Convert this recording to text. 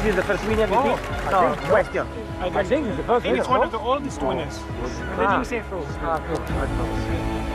This is the first winner we Oh, beat? No, question. I I think it's the first think winner. it's one of the oldest winners. Ah, cool. I don't know.